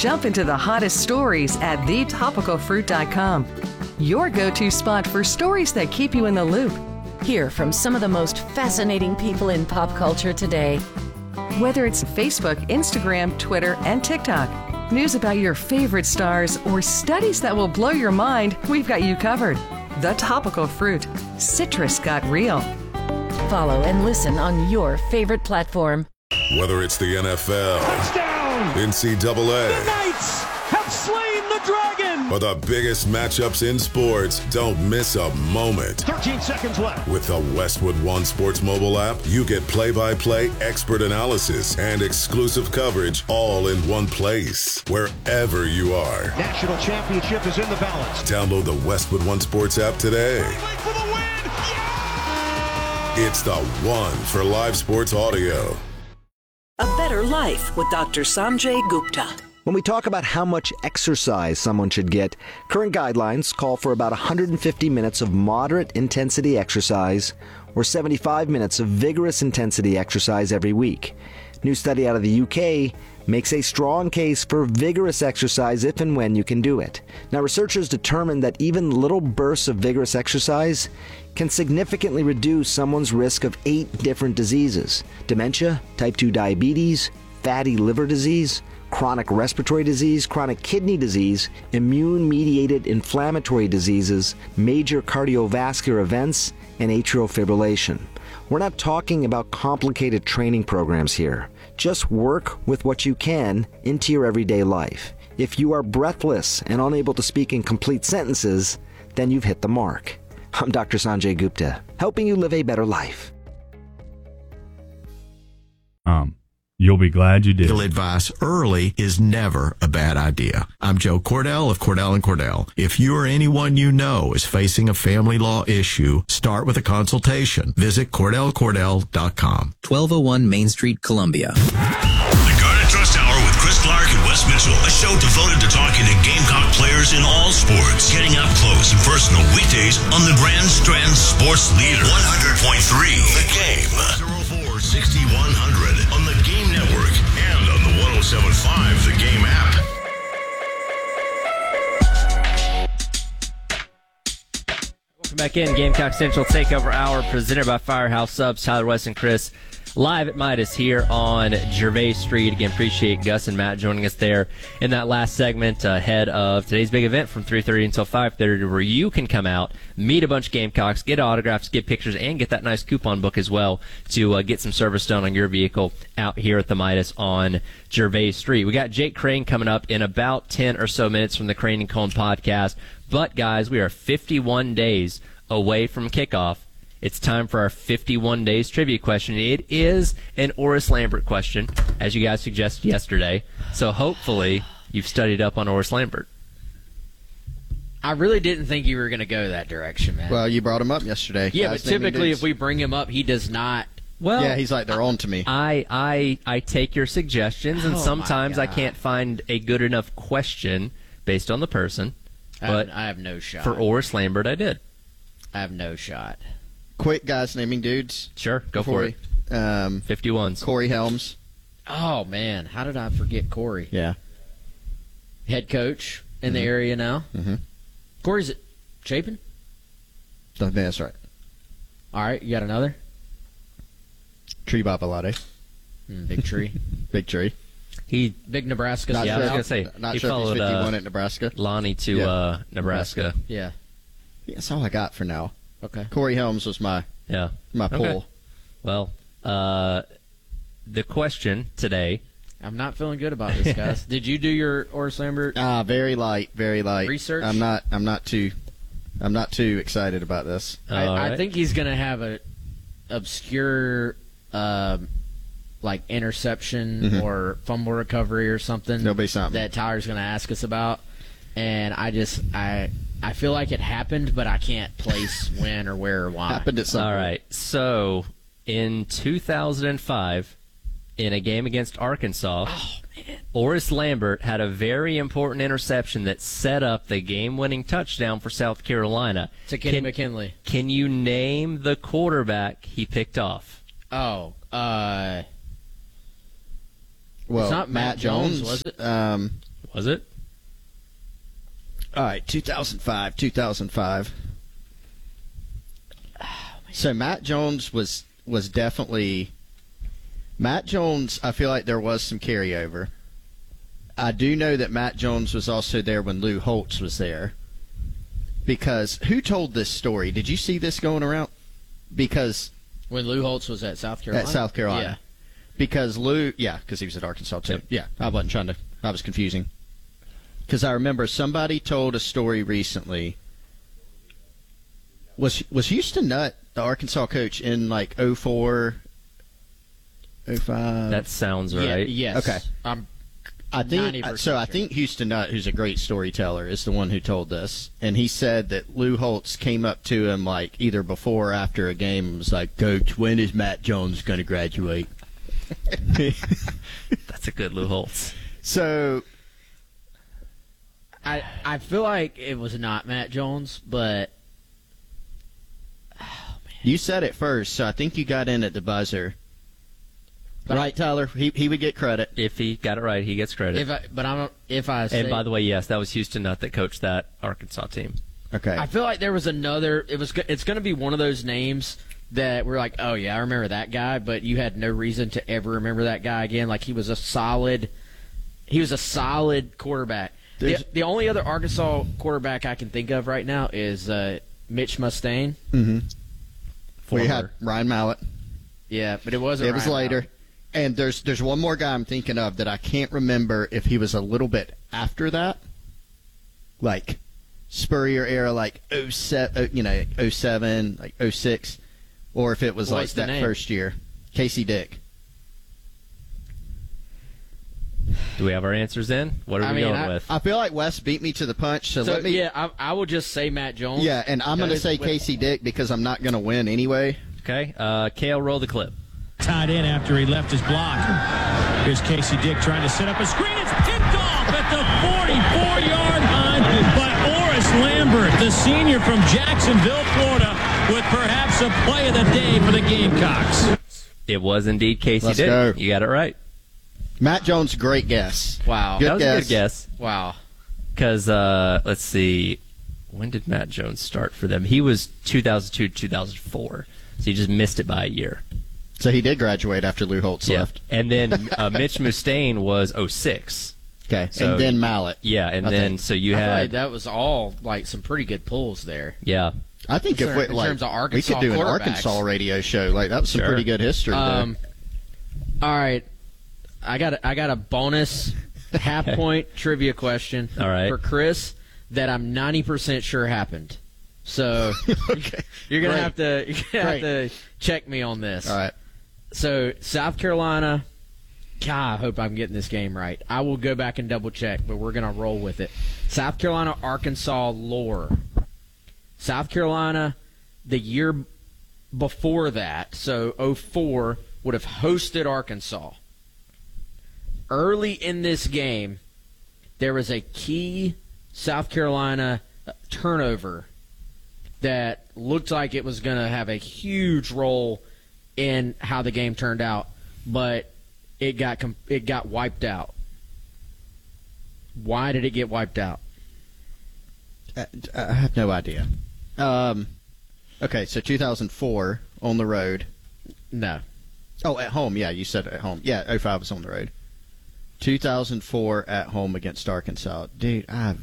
Jump into the hottest stories at thetopicalfruit.com. Your go-to spot for stories that keep you in the loop. Hear from some of the most fascinating people in pop culture today. Whether it's Facebook, Instagram, Twitter, and TikTok, news about your favorite stars, or studies that will blow your mind, we've got you covered. The Topical Fruit. Citrus got real. Follow and listen on your favorite platform. Whether it's the NFL, touchdown, NCAA, the Knights have slain the dragon, or the biggest matchups in sports, don't miss a moment. 13 seconds left. With the Westwood One Sports mobile app, you get play-by-play expert analysis and exclusive coverage all in one place, wherever you are. National championship is in the balance. Download the Westwood One Sports app today. For the win! Yeah! It's the one for live sports audio. A Better Life with Dr. Sanjay Gupta. When we talk about how much exercise someone should get, current guidelines call for about 150 minutes of moderate intensity exercise or 75 minutes of vigorous intensity exercise every week. New study out of the UK makes a strong case for vigorous exercise if and when you can do it. Now, researchers determined that even little bursts of vigorous exercise can significantly reduce someone's risk of 8 different diseases: dementia, type 2 diabetes, fatty liver disease, chronic respiratory disease, chronic kidney disease, immune-mediated inflammatory diseases, major cardiovascular events, and atrial fibrillation. We're not talking about complicated training programs here. Just work with what you can into your everyday life. If you are breathless and unable to speak in complete sentences, then you've hit the mark. I'm Dr. Sanjay Gupta, helping you live a better life. You'll be glad you did. Legal advice early is never a bad idea. I'm Joe Cordell of Cordell & Cordell. If you or anyone you know is facing a family law issue, start with a consultation. Visit CordellCordell.com. 1201 Main Street, Columbia. The Garnet Trust Hour with Chris Clark and Wes Mitchell, a show devoted to talking to Gamecock players in all sports. Getting up close and personal weekdays on the Grand Strand Sports Leader. 100.3 The Game. 04-6100 on the Game Network and on the 107.5 The Game app. Welcome back in. Gamecock Central Takeover Hour presented by Firehouse Subs. Tyler, West, and Chris live at Midas here on Gervais Street. Again, appreciate Gus and Matt joining us there in that last segment ahead of today's big event from 3:30 until 5:30, where you can come out, meet a bunch of Gamecocks, get autographs, get pictures, and get that nice coupon book as well to get some service done on your vehicle out here at the Midas on Gervais Street. We got Jake Crane coming up in about 10 or so minutes from the Crane and Cone podcast. But, guys, we are 51 days away from kickoff. It's time for our 51 days trivia question. It is an Oris Lambert question, as you guys suggested yesterday. So hopefully you've studied up on Oris Lambert. I really didn't think you were going to go that direction, man. Well, you brought him up yesterday. Yeah, but typically if we bring him up, he does not. Well, yeah, he's like, they're on to me. I take your suggestions, and sometimes I can't find a good enough question based on the person. But I have no shot. For Oris Lambert, I did. I have no shot. Quick, guys, naming dudes. Sure, go for it. 51s. Corey Helms. Oh, man. How did I forget Corey? Yeah. Head coach in the area now. Mm-hmm. Corey's at Chapin? I think that's right. All right, you got another? Tree Babalade. Big Tree. Big Tree. Big Nebraska. I was going to say. Not he sure followed, if he's 51 at Nebraska. Lonnie to Nebraska. Yeah. That's all I got for now. Okay. Corey Helms was my pull. Okay. Well, the question today. I'm not feeling good about this, guys. Did you do your Oris Lambert? Very light. Research? I'm not too excited about this. I think he's going to have a obscure like interception or fumble recovery or something. There'll be something that Tyler's going to ask us about, and I feel like it happened, but I can't place when or where or why. Happened at some point. All right. So, in 2005, in a game against Arkansas, Oris Lambert had a very important interception that set up the game-winning touchdown for South Carolina. To Kenny McKinley. Can you name the quarterback he picked off? Oh, well, it's not Matt Jones, was it? Was it? All right, 2005. So Matt Jones was definitely Matt Jones. I feel like there was some carryover. I do know that Matt Jones was also there when Lou Holtz was there. Because who told this story? Did you see this going around? Because when Lou Holtz was at South Carolina? At South Carolina. Yeah. Because because he was at Arkansas too. Yep. Yeah, I was confusing. Because I remember somebody told a story recently. Was Houston Nutt the Arkansas coach in like 04, 05? That sounds right. Yes. Okay. I think 90% so. I think Houston Nutt, who's a great storyteller, is the one who told this, and he said that Lou Holtz came up to him like either before or after a game and was like, "Coach, when is Matt Jones going to graduate?" That's a good Lou Holtz. So I feel like it was not Matt Jones, but you said it first, so I think you got in at the buzzer. Right, Tyler? He would get credit. If he got it right, he gets credit. And by the way, yes, that was Houston Nutt that coached that Arkansas team. Okay. I feel like there was another. It's going to be one of those names that we're like, oh yeah, I remember that guy, but you had no reason to ever remember that guy again. Like he was a solid quarterback. The only other Arkansas quarterback I can think of right now is Mitch Mustaine. Mm-hmm. We had Ryan Mallett. Yeah, but it wasn't. It was later. Mallett. And there's one more guy I'm thinking of that I can't remember if he was a little bit after that, like Spurrier era, like 07, like 06, or if it was like that first year. Casey Dick. Do we have our answers in? What are we going with? I feel like Wes beat me to the punch, so let me. Yeah, I will just say Matt Jones. Yeah, and I'm going to say Casey Dick because I'm not going to win anyway. Okay, Kale, roll the clip. Tied in after he left his block. Here's Casey Dick trying to set up a screen. It's picked off at the 44-yard line by Oris Lambert, the senior from Jacksonville, Florida, with perhaps a play of the day for the Gamecocks. It was indeed Casey Let's Dick. go. You got it right. Matt Jones, great guess. Wow. That was a good guess. Wow. Because, let's see, when did Matt Jones start for them? He was 2002 2004, so he just missed it by a year. So he did graduate after Lou Holtz left. And then Mitch Mustaine was 06. Okay, so, and then Mallett. Yeah, and then so you I had... feel like that was all like some pretty good pulls there. Yeah. I think in terms of Arkansas, we could do an Arkansas radio show. Like that was some pretty good history there. All right, I got a bonus half-point trivia question for Chris that I'm 90% sure happened. So you're gonna have to check me on this. All right. So South Carolina. God, I hope I'm getting this game right. I will go back and double check, but we're gonna roll with it. South Carolina, Arkansas lore. South Carolina, the year before that, so 04, would have hosted Arkansas. Early in this game, there was a key South Carolina turnover that looked like it was going to have a huge role in how the game turned out, but it got wiped out. Why did it get wiped out? I have no idea. Okay, so 2004 on the road. No. Oh, at home. Yeah, you said at home. Yeah, 05 was on the road. 2004 at home against Arkansas. Dude, I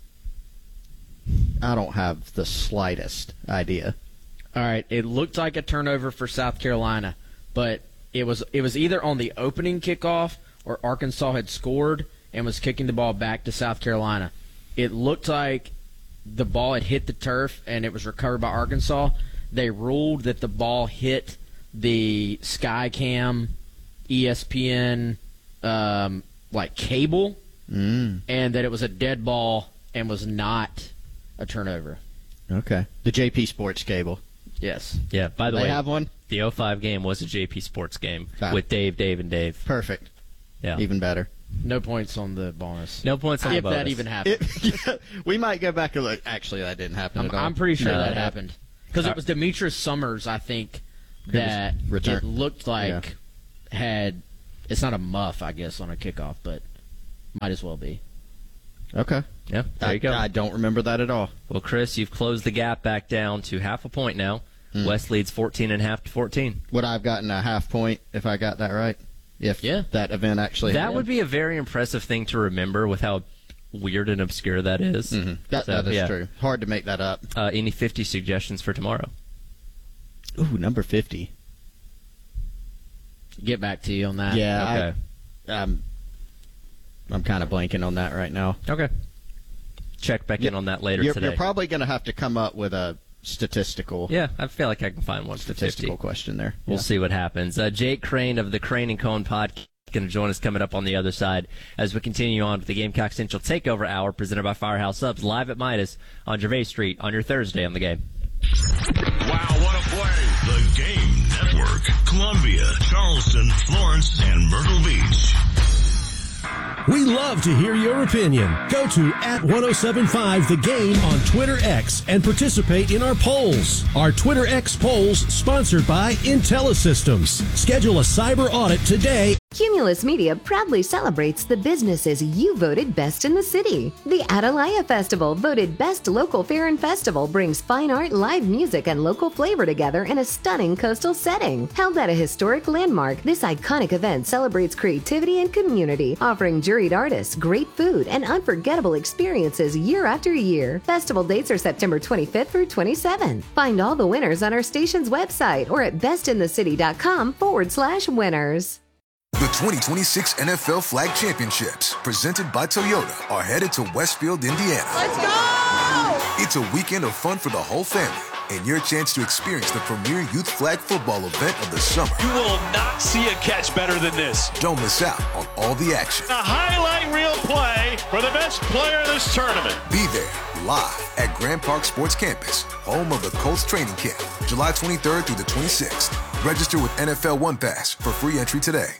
don't have the slightest idea. All right, it looked like a turnover for South Carolina, but it was either on the opening kickoff or Arkansas had scored and was kicking the ball back to South Carolina. It looked like the ball had hit the turf and it was recovered by Arkansas. They ruled that the ball hit the Skycam, ESPN, like cable, and that it was a dead ball and was not a turnover. Okay. The JP Sports cable. Yes. Yeah, by the way, they have one? The 05 game was a JP Sports game with Dave, and Dave. Perfect. Yeah. Even better. No points on the bonus. No points on the bonus. If that even happened. We might go back and look. Actually, that didn't happen at all. I'm pretty sure that happened. Because it was Demetrius Summers, I think, that it looked like had... It's not a muff, I guess, on a kickoff, but might as well be. Okay. Yeah, there you go. I don't remember that at all. Well, Chris, you've closed the gap back down to half a point now. West leads 14.5 to 14. Would I have gotten a half point if I got that right? If that event actually That happened? would be a very impressive thing to remember with how weird and obscure that is. That is true. Hard to make that up. Any 50 suggestions for tomorrow? Ooh, number 50. Get back to you on that. Yeah. Okay. I'm kind of blanking on that right now. Okay. Check back in on that later today. You're probably going to have to come up with a statistical. Yeah, I feel like I can find one statistical question there. We'll see what happens. Jake Crane of the Crane and Cone podcast going to join us coming up on the other side as we continue on with the Gamecock Central Takeover Hour presented by Firehouse Subs live at Midas on Gervais Street on your Thursday on the Game. Wow, what a play! The Game Network, Columbia, Charleston, Florence, and Myrtle Beach. We love to hear your opinion. Go to @1075 The Game on Twitter X and participate in our polls. Our Twitter X polls sponsored by IntelliSystems. Schedule a cyber audit today. Cumulus Media proudly celebrates the businesses you voted best in the city. The Atalaya Festival, voted best local fair and festival, brings fine art, live music, and local flavor together in a stunning coastal setting. Held at a historic landmark, this iconic event celebrates creativity and community, offering juried artists, great food, and unforgettable experiences year after year. Festival dates are September 25th through 27th. Find all the winners on our station's website or at bestinthecity.com/winners. The 2026 NFL Flag Championships, presented by Toyota, are headed to Westfield, Indiana. Let's go! It's a weekend of fun for the whole family and your chance to experience the premier youth flag football event of the summer. You will not see a catch better than this. Don't miss out on all the action. A highlight reel play for the best player of this tournament. Be there live at Grand Park Sports Campus, home of the Colts training camp, July 23rd through the 26th. Register with NFL One Pass for free entry today.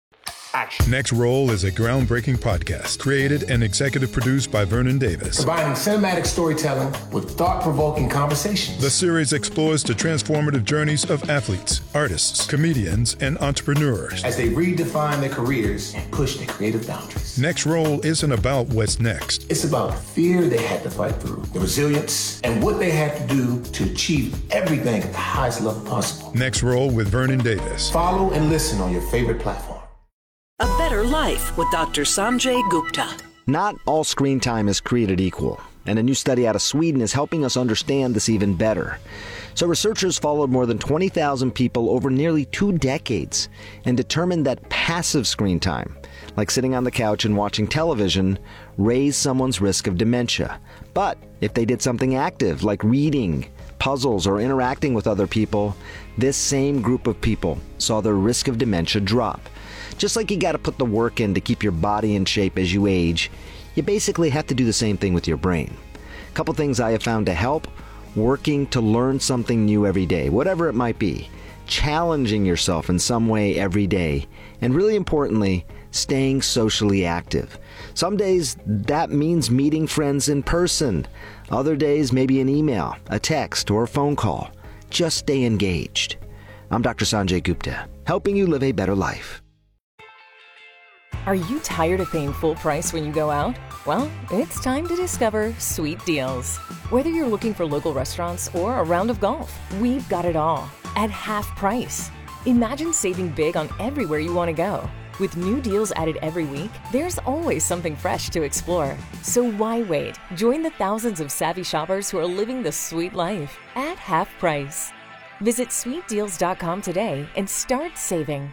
Next Roll is a groundbreaking podcast created and executive produced by Vernon Davis. Combining cinematic storytelling with thought-provoking conversations. The series explores the transformative journeys of athletes, artists, comedians, and entrepreneurs as they redefine their careers and push their creative boundaries. Next Roll isn't about what's next. It's about the fear they had to fight through, the resilience, and what they had to do to achieve everything at the highest level possible. Next Roll with Vernon Davis. Follow and listen on your favorite platform. A Better Life with Dr. Sanjay Gupta. Not all screen time is created equal, and a new study out of Sweden is helping us understand this even better. So researchers followed more than 20,000 people over nearly 2 decades and determined that passive screen time, like sitting on the couch and watching television, raised someone's risk of dementia. But if they did something active, like reading, puzzles, or interacting with other people, this same group of people saw their risk of dementia drop. Just like you got to put the work in to keep your body in shape as you age, you basically have to do the same thing with your brain. A couple things I have found to help: working to learn something new every day, whatever it might be, challenging yourself in some way every day, and really importantly, staying socially active. Some days that means meeting friends in person. Other days maybe an email, a text, or a phone call. Just stay engaged. I'm Dr. Sanjay Gupta, helping you live a better life. Are you tired of paying full price when you go out? Well, it's time to discover Sweet Deals. Whether you're looking for local restaurants or a round of golf, we've got it all at half price. Imagine saving big on everywhere you want to go. With new deals added every week, there's always something fresh to explore. So why wait? Join the thousands of savvy shoppers who are living the sweet life at half price. Visit sweetdeals.com today and start saving.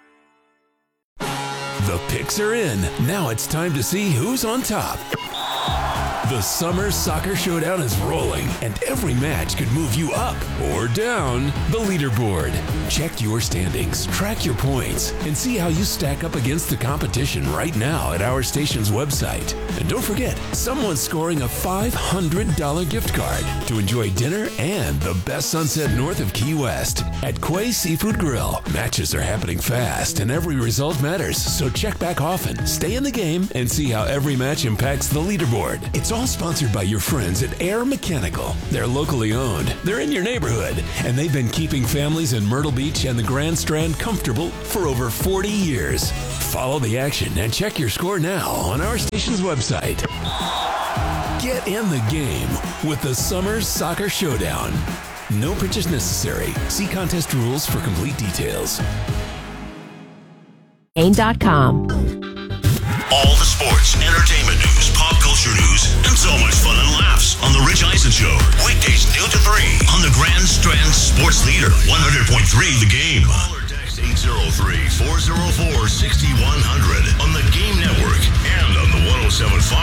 The picks are in. Now it's time to see who's on top. The Summer Soccer Showdown is rolling, and every match could move you up or down the leaderboard. Check your standings, track your points, and see how you stack up against the competition right now at our station's website. And don't forget, someone's scoring a $500 gift card to enjoy dinner and the best sunset north of Key West at Quay Seafood Grill. Matches are happening fast, and every result matters, so check back often, stay in the game, and see how every match impacts the leaderboard. It's all all sponsored by your friends at Air Mechanical. They're locally owned, they're in your neighborhood, and they've been keeping families in Myrtle Beach and the Grand Strand comfortable for over 40 years. Follow the action and check your score now on our station's website. Get in the game with the Summer Soccer Showdown. No purchase necessary. See contest rules for complete details. Game.com. All the sports, entertainment news, pop culture news, and so much fun and laughs on The Rich Eisen Show. Weekdays noon to 3 on the Grand Strand Sports Leader, 100.3 The Game. Call or text 803-404-6100 on the Game Network and on the 107.5